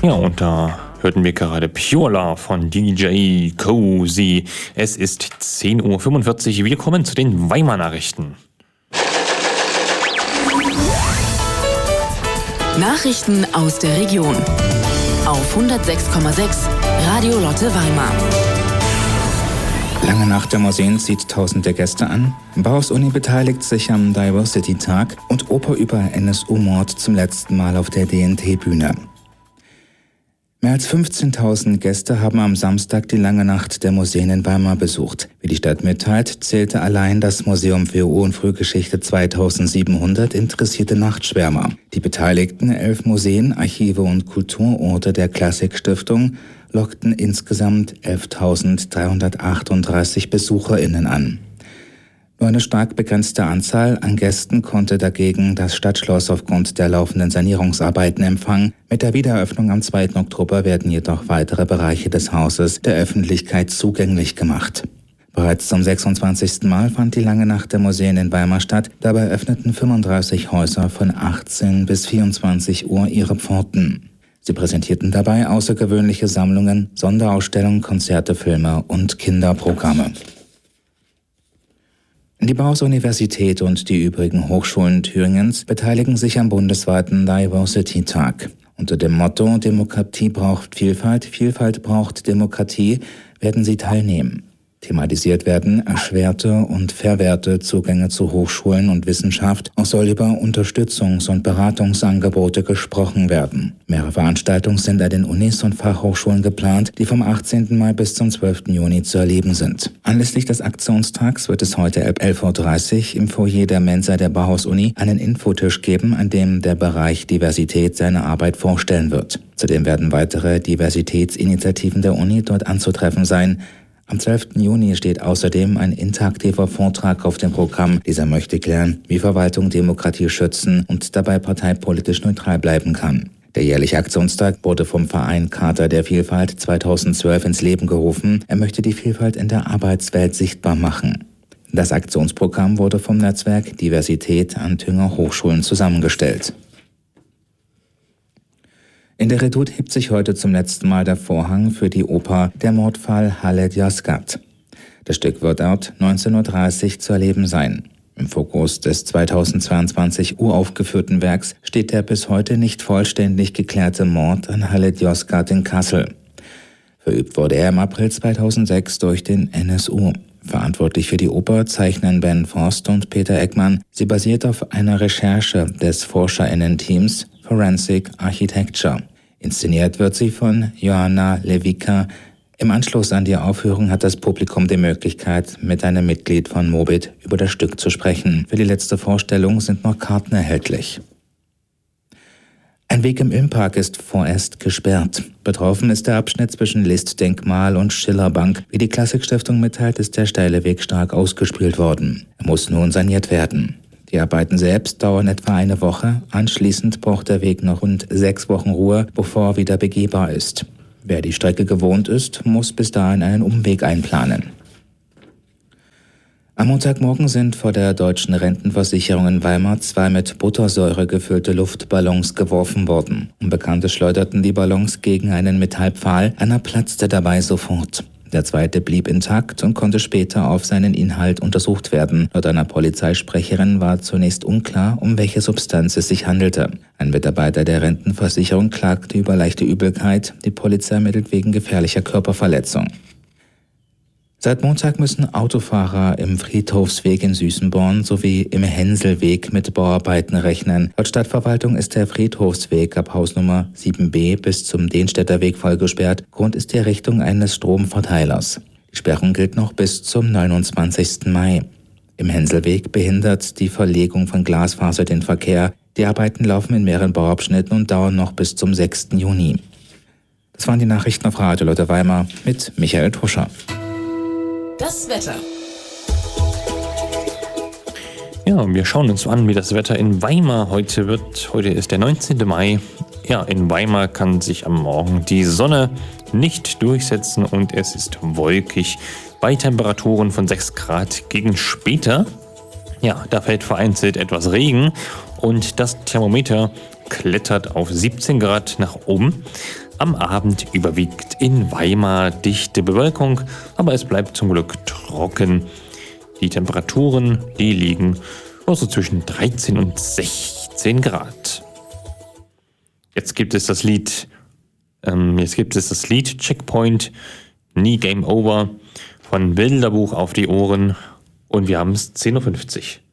Ja, und da hörten wir gerade Pure Love von DJ Cozy. Es ist 10:45 Uhr. Willkommen zu den Weimar-Nachrichten. Nachrichten aus der Region. Auf 106,6 Radio Lotte Weimar. Lange Nacht der Museen zieht tausende Gäste an. Bauhaus-Uni beteiligt sich am Diversity-Tag und Oper über NSU-Mord zum letzten Mal auf der DNT-Bühne. Mehr als 15.000 Gäste haben am Samstag die Lange Nacht der Museen in Weimar besucht. Wie die Stadt mitteilt, zählte allein das Museum für Ur- und Frühgeschichte 2700 interessierte Nachtschwärmer. Die beteiligten 11 Museen, Archive und Kulturorte der Klassikstiftung lockten insgesamt 11.338 BesucherInnen an. Nur eine stark begrenzte Anzahl an Gästen konnte dagegen das Stadtschloss aufgrund der laufenden Sanierungsarbeiten empfangen. Mit der Wiedereröffnung am 2. Oktober werden jedoch weitere Bereiche des Hauses der Öffentlichkeit zugänglich gemacht. Bereits zum 26. Mal fand die Lange Nacht der Museen in Weimar statt. Dabei öffneten 35 Häuser von 18 bis 24 Uhr ihre Pforten. Sie präsentierten dabei außergewöhnliche Sammlungen, Sonderausstellungen, Konzerte, Filme und Kinderprogramme. Die Bauhaus-Universität und die übrigen Hochschulen Thüringens beteiligen sich am bundesweiten Diversity-Tag. Unter dem Motto Demokratie braucht Vielfalt, Vielfalt braucht Demokratie werden sie teilnehmen. Thematisiert werden erschwerte und verwehrte Zugänge zu Hochschulen und Wissenschaft. Auch soll über Unterstützungs- und Beratungsangebote gesprochen werden. Mehrere Veranstaltungen sind an den Unis und Fachhochschulen geplant, die vom 18. Mai bis zum 12. Juni zu erleben sind. Anlässlich des Aktionstags wird es heute ab 11:30 Uhr im Foyer der Mensa der Bauhaus-Uni einen Infotisch geben, an dem der Bereich Diversität seine Arbeit vorstellen wird. Zudem werden weitere Diversitätsinitiativen der Uni dort anzutreffen sein. Am 12. Juni steht außerdem ein interaktiver Vortrag auf dem Programm. Dieser möchte klären, wie Verwaltung Demokratie schützen und dabei parteipolitisch neutral bleiben kann. Der jährliche Aktionstag wurde vom Verein Charta der Vielfalt 2012 ins Leben gerufen. Er möchte die Vielfalt in der Arbeitswelt sichtbar machen. Das Aktionsprogramm wurde vom Netzwerk Diversität an Thüringer Hochschulen zusammengestellt. In der Redoute hebt sich heute zum letzten Mal der Vorhang für die Oper Der Mordfall Halet Yozgat. Das Stück wird dort 19:30 Uhr zu erleben sein. Im Fokus des 2022 uraufgeführten Werks steht der bis heute nicht vollständig geklärte Mord an Halet Yozgat in Kassel. Verübt wurde er im April 2006 durch den NSU. Verantwortlich für die Oper zeichnen Ben Forst und Peter Eckmann. Sie basiert auf einer Recherche des ForscherInnen-Teams Forensic Architecture. Inszeniert wird sie von Joanna Lewicka. Im Anschluss an die Aufführung hat das Publikum die Möglichkeit, mit einem Mitglied von Mobit über das Stück zu sprechen. Für die letzte Vorstellung sind noch Karten erhältlich. Ein Weg im Ilmpark ist vorerst gesperrt. Betroffen ist der Abschnitt zwischen List-Denkmal und Schillerbank. Wie die Klassikstiftung mitteilt, ist der steile Weg stark ausgespült worden. Er muss nun saniert werden. Die Arbeiten selbst dauern etwa eine Woche. Anschließend braucht der Weg noch rund 6 Wochen Ruhe, bevor er wieder begehbar ist. Wer die Strecke gewohnt ist, muss bis dahin einen Umweg einplanen. Am Montagmorgen sind vor der Deutschen Rentenversicherung in Weimar 2 mit Buttersäure gefüllte Luftballons geworfen worden. Unbekannte schleuderten die Ballons gegen einen Metallpfahl, einer platzte dabei sofort. Der zweite blieb intakt und konnte später auf seinen Inhalt untersucht werden. Laut einer Polizeisprecherin war zunächst unklar, um welche Substanz es sich handelte. Ein Mitarbeiter der Rentenversicherung klagte über leichte Übelkeit. Die Polizei ermittelt wegen gefährlicher Körperverletzung. Seit Montag müssen Autofahrer im Friedhofsweg in Süßenborn sowie im Hänselweg mit Bauarbeiten rechnen. Laut Stadtverwaltung ist der Friedhofsweg ab Hausnummer 7b bis zum Dehnstädter Weg voll gesperrt. Grund ist die Errichtung eines Stromverteilers. Die Sperrung gilt noch bis zum 29. Mai. Im Hänselweg behindert die Verlegung von Glasfaser den Verkehr. Die Arbeiten laufen in mehreren Bauabschnitten und dauern noch bis zum 6. Juni. Das waren die Nachrichten auf Radio Lotte Weimar mit Michael Tuscher. Das Wetter. Ja, wir schauen uns an, wie das Wetter in Weimar heute wird. Heute ist der 19. Mai. Ja, in Weimar kann sich am Morgen die Sonne nicht durchsetzen und es ist wolkig bei Temperaturen von 6 Grad gegen später. Ja, da fällt vereinzelt etwas Regen und das Thermometer klettert auf 17 Grad nach oben. Am Abend überwiegt in Weimar dichte Bewölkung, aber es bleibt zum Glück trocken. Die Temperaturen, die liegen also zwischen 13 und 16 Grad. Jetzt gibt es das Lied Checkpoint, nie Game Over von Bilderbuch auf die Ohren und wir haben es 10.50 Uhr.